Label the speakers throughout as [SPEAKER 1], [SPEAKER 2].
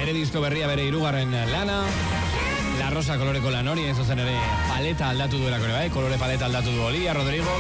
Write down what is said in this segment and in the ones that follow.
[SPEAKER 1] bere disko berria, bere hirugarren lana. La Rosa koloreko lan hori, ez zuzen ere paleta aldatu duelako ere bai, kolore paleta aldatu du Olivia Rodrigo.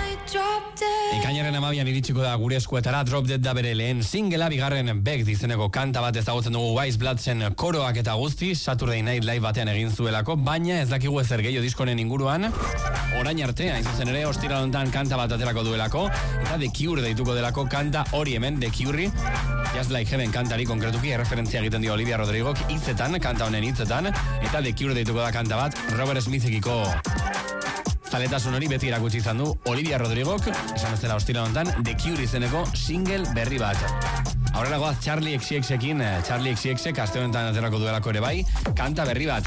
[SPEAKER 1] Ekainaren 12an iritsiko da gure eskuetara, Drop Dead da bere lehen singela, bigarren Beck dizeneko kanta bat ezagutzen dugu Wise Bloodsen koroak eta guzti, Saturday Night Live batean egin zuelako, baina ez dakigu ezer gehiago diskonen inguruan, orain arte, hain zuzen ere, ostira hontan kanta bat aterako duelako, eta The Cure deituko delako kanta hori hemen, The Cure, Just Like Heaven kantari konkretuki erreferentzia egiten dio Olivia Rodrigok hitzetan, kanta honen hitzetan, eta The Cure deituko da kanta bat Robert Smithekiko zaletasun hori beti erakutsi izan du Olivia Rodrigok, esan ez dela ostira hontan, The Cure izeneko single berri bat. Aurrera goaz Charlie XCXekin, Charlie XCXek aste honetan aterako duelako ere bai, kanta berri bat,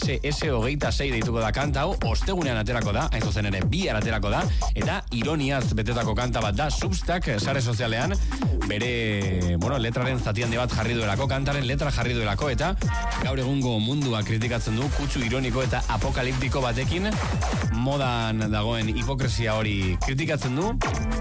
[SPEAKER 1] SS26 deituko da kanta hau, ostegunean aterako da, hain zuzen ere bihar aterako da, eta ironiaz betetako kanta bat da, Substack sare sozialean, bere, letraren zati handi bat jarri duelako, kantaren letra jarri duelako, eta gaur egungo mundua kritikatzen du, kutsu ironiko eta apokaliptiko batekin, modan dagoen hipokresia hori kritikatzen du,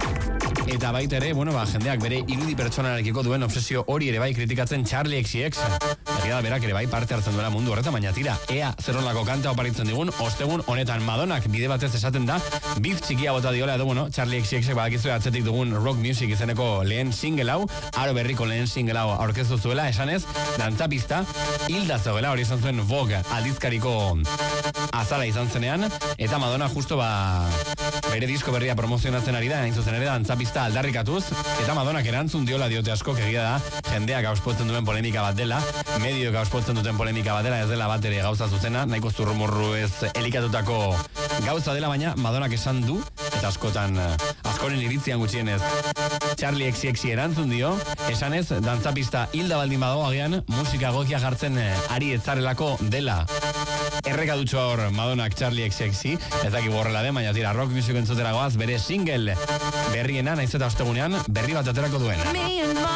[SPEAKER 1] eta baita ere, jendeak bere irudi pertsonalarekiko duen obsesio hori ere bai kritikatzen Charlie XCX. Egia da berak ere bai parte hartzen duela mundu horretan, baina tira, ea zeronlako kanta oparitzen digun, ostegun honetan Madonak bide batez esaten da, bif txikia bota diola edo, Charlie XCXek badakizue atzetik dugun Rock Music izeneko lehen single hau, aro berriko lehen single hau aurkeztu zuela, esanez, dantzapista, hilda zegoela, hori izan zuen Vogue aldizkariko azala izan zenean, eta Madonna justo bere disko berria promozionatzen ari da, hain zuzen ere dantzapista aldarrikatuz, eta Madonak erantzun diola diote asko, egia da, jendeak gauzpotzen duen polemika bat dela, medio gauzpotzen duten polemika bat dela, ez dela bat ere gauza zuzena, nahiko zurrumurru ez elikatutako gauza dela, baina Madonak esan du, eta askoren iritzian gutxienez, Charlie XCX erantzun dio, esanez, dantzapista hilda baldin badago agian, musika egokia jartzen ari etzarelako dela. Errekadutxo hor Madonak Charlie XCX, ez dakigu horrela den, baina tira Rock Music entzutera goaz, bere single berriena, naiz eta ostegunean, berri bat aterako duen.